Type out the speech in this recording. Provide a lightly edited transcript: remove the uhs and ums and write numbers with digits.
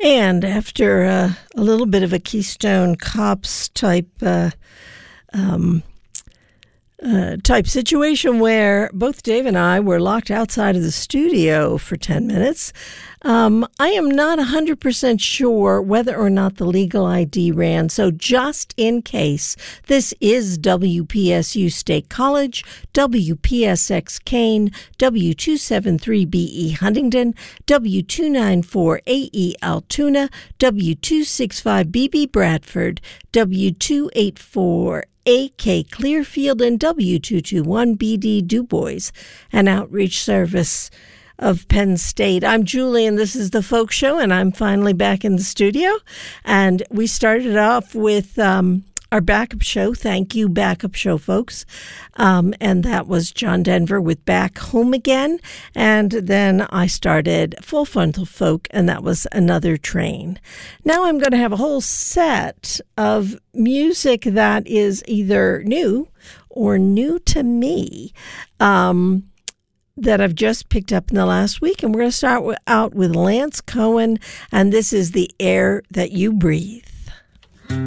And after a little bit of a Keystone Cops type situation where both Dave and I were locked outside of the studio for 10 minutes, I am not 100% sure whether or not the legal ID ran. So just in case, this is WPSU State College, WPSX Kane, W273BE Huntington, W294AE Altoona, W265BB Bradford, W284 AK Clearfield, and W221BD Du Bois, an outreach service of Penn State. I'm Julie, and this is the Folk Show, and I'm finally back in the studio. And we started off with our backup show. Thank you, backup show folks. And that was John Denver with Back Home Again. And then I started Full Frontal Folk, and that was Another Train. Now I'm going to have a whole set of music that is either new or new to me, that I've just picked up in the last week. And we're going to start out with Lance Cohen, and this is The Air That You Breathe.